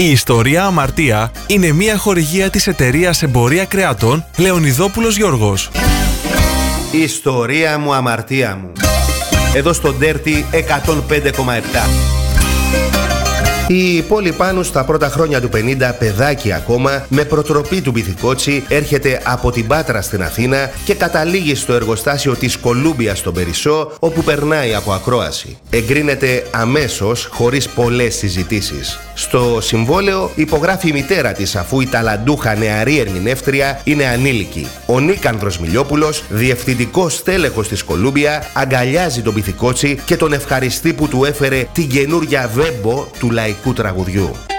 Η ιστορία Αμαρτία είναι μια χορηγία της εταιρείας Εμπορία Κρεάτων Λεωνιδόπουλος Γιώργος. Η ιστορία μου, αμαρτία μου. Εδώ στο Dirty 105,7. Η πόλη πάνω στα πρώτα χρόνια του 50, παιδάκι ακόμα, με προτροπή του Μπιθικότσι, έρχεται από την Πάτρα στην Αθήνα και καταλήγει στο εργοστάσιο της Κολούμπια στον Περισσό, όπου περνάει από ακρόαση. Εγκρίνεται αμέσως, χωρίς πολλές συζητήσεις. Στο συμβόλαιο υπογράφει η μητέρα της, αφού η ταλαντούχα νεαρή ερμηνεύτρια είναι ανήλικη. Ο Νίκανδρος Μιλιόπουλος, διευθυντικός στέλεχος της Κολούμπια, αγκαλιάζει τον Μπιθικότσι και τον ευχαριστεί που του έφερε την καινούρια βέμπο του λαϊκού τραγουδιού.